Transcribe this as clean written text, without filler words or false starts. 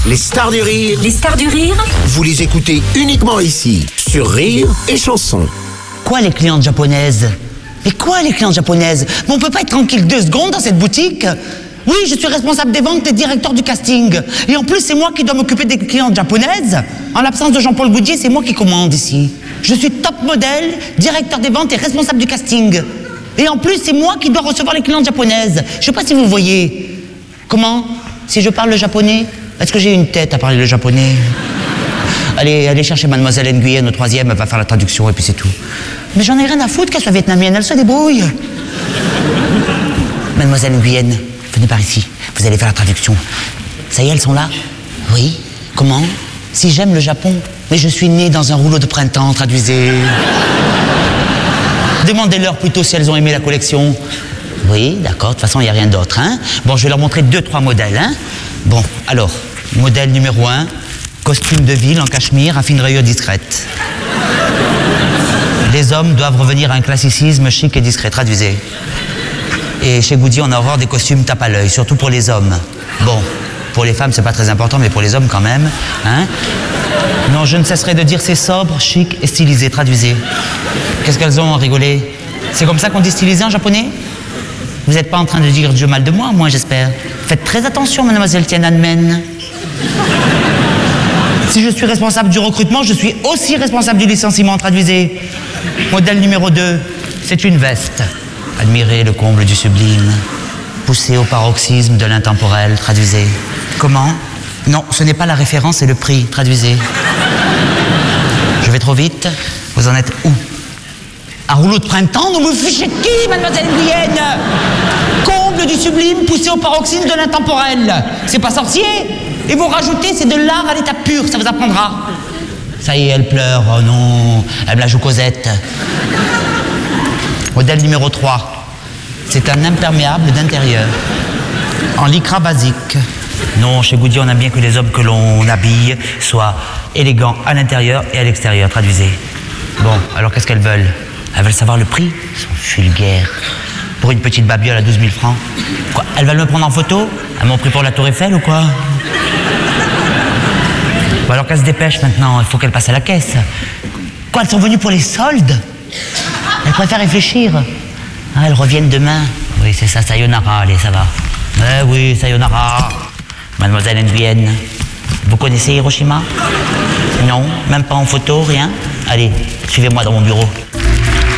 Les stars du rire. Les stars du rire. Vous les écoutez uniquement ici, sur Rire et Chanson. Quoi les clientes japonaises? Mais quoi les clientes japonaises? Mais on peut pas être tranquille 2 secondes dans cette boutique? Oui, je suis responsable des ventes et directeur du casting. Et en plus, c'est moi qui dois m'occuper des clientes japonaises. En l'absence de Jean-Paul Goudier, c'est moi qui commande ici. Je suis top modèle, directeur des ventes et responsable du casting. Et en plus, c'est moi qui dois recevoir les clientes japonaises. Je sais pas si vous voyez. Comment? Si je parle le japonais? Est-ce que j'ai une tête à parler le japonais? Allez chercher mademoiselle Nguyen au 3e, elle va faire la traduction et puis c'est tout. Mais j'en ai rien à foutre qu'elle soit vietnamienne, elle se débrouille. Mademoiselle Nguyen, venez par ici, vous allez faire la traduction. Ça y est, elles sont là? Oui. Comment? Si j'aime le Japon, mais je suis née dans un rouleau de printemps, traduisez. Demandez-leur plutôt si elles ont aimé la collection. Oui, d'accord, de toute façon, il n'y a rien d'autre, hein. Bon, je vais leur montrer 2-3 modèles, hein. Bon, alors, modèle numéro 1, costume de ville en cachemire à fine rayure discrète. Les hommes doivent revenir à un classicisme chic et discret, traduisez. Et chez Goody, on a horreur des costumes tape à l'œil, surtout pour les hommes. Bon, pour les femmes, c'est pas très important, mais pour les hommes quand même, hein. Non, je ne cesserai de dire c'est sobre, chic et stylisé, traduisez. Qu'est-ce qu'elles ont à rigoler? C'est comme ça qu'on dit stylisé en japonais? Vous n'êtes pas en train de dire du mal de moi, j'espère. Faites très attention, mademoiselle Tiananmen. Si je suis responsable du recrutement, je suis aussi responsable du licenciement, traduisez. Modèle numéro 2, c'est une veste. Admirez le comble du sublime. Poussé au paroxysme de l'intemporel, traduisez. Comment? Non, ce n'est pas la référence, c'est le prix, traduisez. Je vais trop vite. Vous en êtes où? Un rouleau de printemps? Vous me fichez de qui, mademoiselle Nguyen? Comble du sublime, poussé au paroxysme de l'intemporel. C'est pas sorcier? Et vous rajoutez, c'est de l'art à l'état pur, ça vous apprendra. Ça y est, elle pleure, oh non, elle me la joue Cosette. Modèle numéro 3, c'est un imperméable d'intérieur, en lycra basique. Non, chez Goody, on aime bien que les hommes que l'on habille soient élégants à l'intérieur et à l'extérieur, traduisez. Bon, alors qu'est-ce qu'elles veulent? Elles veulent savoir le prix? Elles sont vulgaires. Pour une petite babiole à 12 000 francs. Quoi, elles veulent me prendre en photo? Elles m'ont pris pour la Tour Eiffel ou quoi? Bon, alors qu'elles se dépêchent maintenant, il faut qu'elles passent à la caisse. Quoi, elles sont venues pour les soldes? Elles préfèrent réfléchir. Ah, elles reviennent demain. Oui, c'est ça, sayonara, allez, ça va. Oui, sayonara. Mademoiselle Nguyen, vous connaissez Hiroshima? Non, même pas en photo, rien? Allez, suivez-moi dans mon bureau.